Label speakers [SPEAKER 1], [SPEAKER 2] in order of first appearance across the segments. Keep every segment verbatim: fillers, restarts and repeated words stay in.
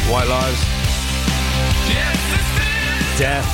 [SPEAKER 1] White Lies. Death.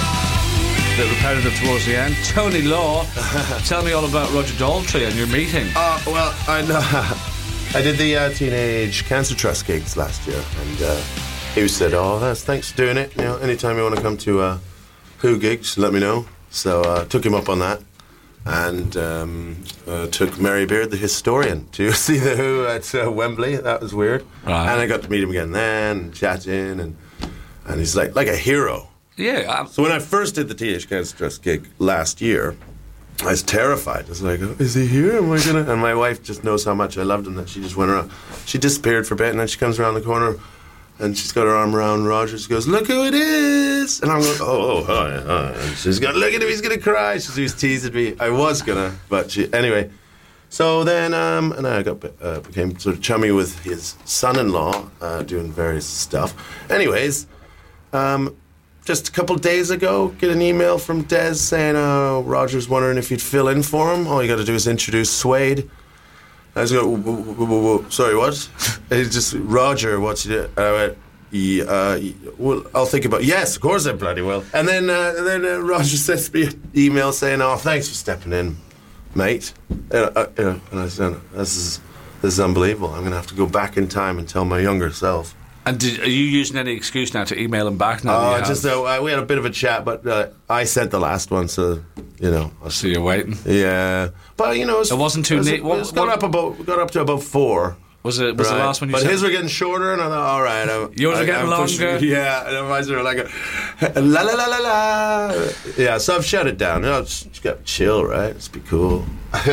[SPEAKER 1] A bit repetitive towards the end. Tony Law, tell me all about Roger Daltrey and your meeting.
[SPEAKER 2] Uh, well, I know. I did the uh, Teenage Cancer Trust gigs last year, and uh, he said, "Oh, that's thanks for doing it. You know, anytime you want to come to uh, Who gigs, let me know." So uh, took him up on that, and um, uh, took Mary Beard, the historian, to see the Who at uh, Wembley. That was weird.
[SPEAKER 1] Right.
[SPEAKER 2] And I got to meet him again then, and chatting, and and he's like like a hero.
[SPEAKER 1] Yeah. I'm-
[SPEAKER 2] So when I first did the Teenage Cancer Trust gig last year, I was terrified. I was like, oh, is he here? Am I gonna? And my wife just knows how much I loved him that she just went around. She disappeared for a bit, and then she comes around the corner, and she's got her arm around Roger. She goes, "Look who it is!" And I'm going, "Oh, oh, hi, hi." And she's going, "Look at him, he's gonna cry." She was teasing me. I was gonna, but she anyway. So then, um, and I got uh, became sort of chummy with his son-in-law, uh, doing various stuff. Anyways, um. Just a couple days ago, get an email from Des saying, uh, Roger's wondering if you'd fill in for him. All you got to do is introduce Suede. I was going, whoa, whoa, whoa, whoa, sorry, what? And he's just, Roger, what's he do? And I went, yeah, uh, well, I'll think about it. Yes, of course I bloody will. And then, uh, and then uh, Roger sends me an email saying, oh, thanks for stepping in, mate. And, uh, you know, and I said, this is, this is unbelievable. I'm going to have to go back in time and tell my younger self.
[SPEAKER 1] And did, are you using any excuse now to email him back now?
[SPEAKER 2] Oh, uh, just uh, we had a bit of a chat, but uh, I sent the last one, so you know.
[SPEAKER 1] So you're waiting.
[SPEAKER 2] Yeah, but you know, it, was,
[SPEAKER 1] it wasn't too neat.
[SPEAKER 2] It, it got up about got up to about four.
[SPEAKER 1] Was it? Was right. the last one you?
[SPEAKER 2] But
[SPEAKER 1] sent?
[SPEAKER 2] his were getting shorter, and I thought, all right, I,
[SPEAKER 1] yours
[SPEAKER 2] I,
[SPEAKER 1] are getting
[SPEAKER 2] I'm
[SPEAKER 1] longer.
[SPEAKER 2] Pushing, yeah, and mine were like a la la la la la. Yeah, so I've shut it down. You know, just, just got to chill, right? Let's be cool.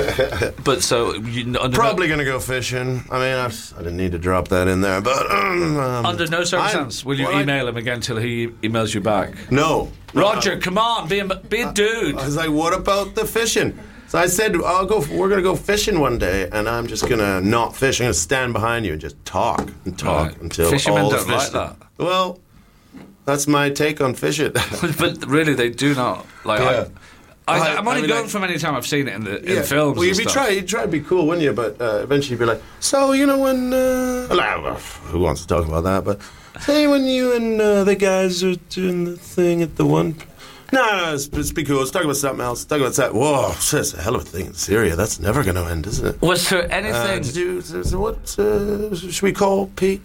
[SPEAKER 1] But so you, under
[SPEAKER 2] probably
[SPEAKER 1] no,
[SPEAKER 2] going to go fishing. I mean, I've, I didn't need to drop that in there, but um,
[SPEAKER 1] under no circumstance will you well, email I, him again till he emails you back.
[SPEAKER 2] No,
[SPEAKER 1] Roger,
[SPEAKER 2] no.
[SPEAKER 1] come on, be a be a dude.
[SPEAKER 2] I was like, what about the fishing? So I said, I'll go. We're gonna go fishing one day, and I'm just gonna not fish. I'm gonna stand behind you and just talk and talk
[SPEAKER 1] right.
[SPEAKER 2] until
[SPEAKER 1] fishermen
[SPEAKER 2] all
[SPEAKER 1] don't
[SPEAKER 2] fish
[SPEAKER 1] like that.
[SPEAKER 2] Well, that's my take on fishing.
[SPEAKER 1] But really, they do not like.
[SPEAKER 2] Yeah.
[SPEAKER 1] I, I,
[SPEAKER 2] I,
[SPEAKER 1] I'm only
[SPEAKER 2] I mean,
[SPEAKER 1] going
[SPEAKER 2] like,
[SPEAKER 1] from any time I've seen it in the in
[SPEAKER 2] yeah.
[SPEAKER 1] films.
[SPEAKER 2] Well, you'd
[SPEAKER 1] and
[SPEAKER 2] be
[SPEAKER 1] stuff.
[SPEAKER 2] try, you'd try to be cool, wouldn't you? But uh, eventually, you'd be like, so you know when? Uh, well, who wants to talk about that? But say when you and uh, the guys are doing the thing at the one. No, no, it's, it's be cool. Let's talk about something else. Talk about that. Whoa, that's a hell of a thing in Syria. That's never going to end, isn't it?
[SPEAKER 1] Was there anything?
[SPEAKER 2] Uh, did you, so what uh, should we call Pete?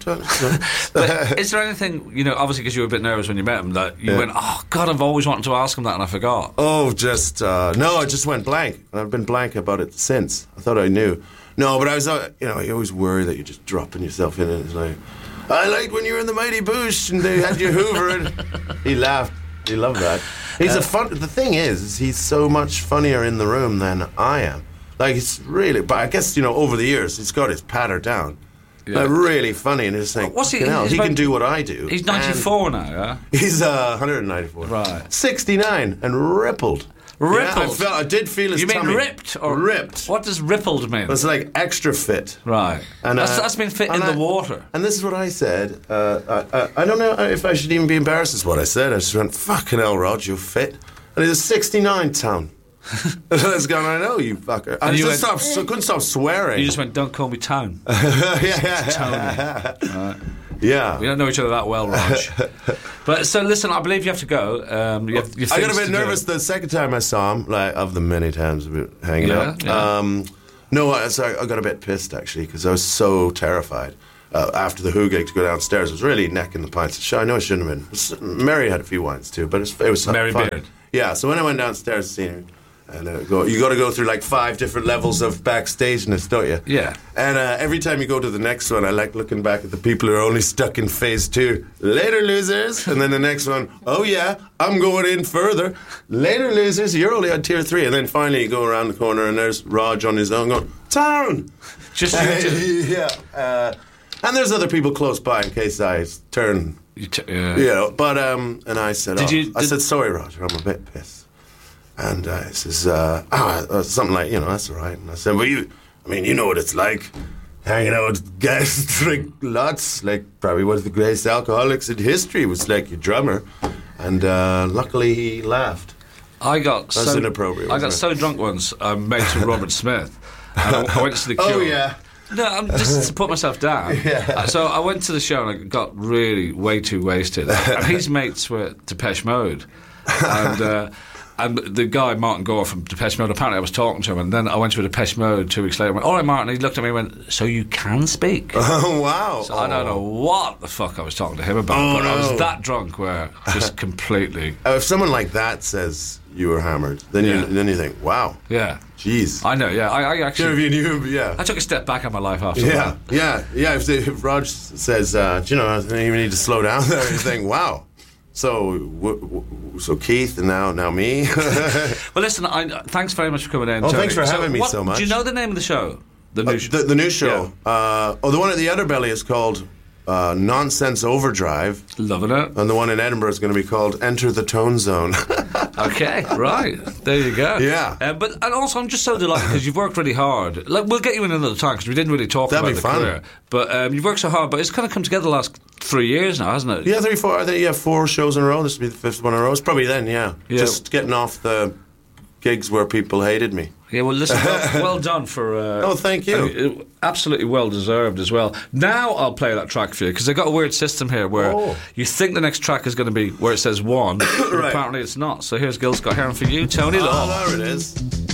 [SPEAKER 1] But is there anything, you know, obviously because you were a bit nervous when you met him, that you yeah. went, oh, God, I've always wanted to ask him that and I forgot?
[SPEAKER 2] Oh, just, uh, no, I just went blank. I've been blank about it since. I thought I knew. No, but I was, uh, you know, you always worry that you're just dropping yourself in it. It's like, I liked when you were in the Mighty Boosh and they had you Hoover. And he laughed. He loved that. He's uh, a fun. The thing is, is, he's so much funnier in the room than I am. Like it's really. But I guess you know, over the years, he's got his patter down. Yeah. Like really funny, and it's like,
[SPEAKER 1] what's he?
[SPEAKER 2] Hell, he
[SPEAKER 1] about,
[SPEAKER 2] can do what I do.
[SPEAKER 1] He's ninety-four now, yeah.
[SPEAKER 2] He's uh, one hundred ninety-four.
[SPEAKER 1] Right.
[SPEAKER 2] sixty-nine and rippled.
[SPEAKER 1] Rippled.
[SPEAKER 2] Yeah, I, felt, I did feel his
[SPEAKER 1] You mean
[SPEAKER 2] tummy.
[SPEAKER 1] ripped or
[SPEAKER 2] ripped?
[SPEAKER 1] What does rippled mean?
[SPEAKER 2] It's like extra fit.
[SPEAKER 1] Right. And that's, uh, that's been fit in I, the water.
[SPEAKER 2] And this is what I said. Uh, I, I, I don't know if I should even be embarrassed. Is what I said. I just went, "Fucking hell, Rog, you're fit." And he's a sixty-nine town. And I was going, "I know you fucker." I just went, stop, so couldn't stop swearing.
[SPEAKER 1] You just went, "Don't call me Town."
[SPEAKER 2] yeah, yeah,
[SPEAKER 1] Tony. Right.
[SPEAKER 2] Yeah.
[SPEAKER 1] We don't know each other that well, Raj. But so listen, I believe you have to go. Um, you have, you have
[SPEAKER 2] I got a bit nervous
[SPEAKER 1] do.
[SPEAKER 2] the second time I saw him, like of the many times we've been hanging
[SPEAKER 1] yeah,
[SPEAKER 2] out.
[SPEAKER 1] Yeah.
[SPEAKER 2] Um, no, I, so I got a bit pissed actually because I was so terrified uh, after the Who gig to go downstairs. I was really necking the pints. I know I shouldn't have been. It was, Mary had a few wines too, but it was, it was
[SPEAKER 1] Mary
[SPEAKER 2] fun.
[SPEAKER 1] Beard.
[SPEAKER 2] Yeah. So when I went downstairs to see him. And uh, go, you got to go through like five different levels of backstageness, don't you?
[SPEAKER 1] Yeah.
[SPEAKER 2] And uh, every time you go to the next one, I like looking back at the people who are only stuck in phase two. Later, losers. And then the next one, oh yeah, I'm going in further. Later, losers, you're only on tier three. And then finally you go around the corner and there's Rog on his own going, Town!
[SPEAKER 1] Just
[SPEAKER 2] yeah. Uh, and there's other people close by in case I turn.
[SPEAKER 1] You, t- yeah.
[SPEAKER 2] you know, but, um, and I said,
[SPEAKER 1] did
[SPEAKER 2] oh,
[SPEAKER 1] you, did
[SPEAKER 2] I said, sorry, Roger, I'm a bit pissed. And uh, he says, uh, oh, something like, you know, that's all right. And I said, well, you, I mean, you know what it's like. Hanging out with guys drink lots, like probably one of the greatest alcoholics in history was like your drummer. And uh, luckily he laughed.
[SPEAKER 1] I got
[SPEAKER 2] That's
[SPEAKER 1] so,
[SPEAKER 2] inappropriate.
[SPEAKER 1] I got
[SPEAKER 2] it?
[SPEAKER 1] so drunk once, I met with Robert Smith. And I, I went to the Cure.
[SPEAKER 2] Oh, yeah.
[SPEAKER 1] No, I'm just to put myself down.
[SPEAKER 2] Yeah.
[SPEAKER 1] Uh, so I went to the show and I got really way too wasted. And his mates were Depeche Mode. And... Uh, And the guy, Martin Gore from Depeche Mode, apparently I was talking to him, and then I went to a Depeche Mode two weeks later and went, all right, Martin, and he looked at me and went, so you can speak?
[SPEAKER 2] Oh, wow.
[SPEAKER 1] So I don't know what the fuck I was talking to him about,
[SPEAKER 2] Oh,
[SPEAKER 1] but I was
[SPEAKER 2] no.
[SPEAKER 1] that drunk where just completely...
[SPEAKER 2] Uh, if someone like that says you were hammered, then
[SPEAKER 1] Yeah.
[SPEAKER 2] you then you think, wow,
[SPEAKER 1] Yeah.
[SPEAKER 2] jeez.
[SPEAKER 1] I know, yeah. I, I
[SPEAKER 2] Yeah,
[SPEAKER 1] actually...
[SPEAKER 2] if you knew, yeah.
[SPEAKER 1] I took a step back on my life after
[SPEAKER 2] Yeah,
[SPEAKER 1] that.
[SPEAKER 2] yeah, yeah. If, they, if Rog says, uh, do you know, I think you need to slow down there, you think, wow. So, w- w- so Keith and now now me.
[SPEAKER 1] Well, listen, I, thanks very much for coming in.
[SPEAKER 2] Oh,
[SPEAKER 1] Tony.
[SPEAKER 2] thanks for having me
[SPEAKER 1] what-
[SPEAKER 2] so much.
[SPEAKER 1] Do you know the name of the show? The
[SPEAKER 2] Uh,
[SPEAKER 1] new sh-
[SPEAKER 2] the, the new show. Uh, oh, the one at the Underbelly is called uh, Nonsense Overdrive,
[SPEAKER 1] Loving it.
[SPEAKER 2] and the one in Edinburgh is going to be called Enter the Tone Zone.
[SPEAKER 1] Okay, right. There you go.
[SPEAKER 2] Yeah.
[SPEAKER 1] Uh, but and also, I'm just so delighted because you've worked really hard. Like, we'll get you in another time because we didn't really talk
[SPEAKER 2] That'd
[SPEAKER 1] about
[SPEAKER 2] be
[SPEAKER 1] the
[SPEAKER 2] fun.
[SPEAKER 1] career. But um, you've worked so hard, but it's kind of come together the last three years now, hasn't it?
[SPEAKER 2] Yeah, three, four. I think yeah, four shows in a row. This will be the fifth one in a row. It's probably then. Yeah,
[SPEAKER 1] Yeah.
[SPEAKER 2] just getting off the gigs where people hated me.
[SPEAKER 1] Yeah, well, listen, well, well done for... Uh,
[SPEAKER 2] Oh, thank you.
[SPEAKER 1] uh, absolutely well-deserved as well. Now I'll play that track for you, because they've got a weird system here where
[SPEAKER 2] Oh.
[SPEAKER 1] you think the next track is going to be where it says one, but
[SPEAKER 2] Right.
[SPEAKER 1] apparently it's not. So here's Gil Scott Heron for you, Tony Law.
[SPEAKER 2] Oh, there it is.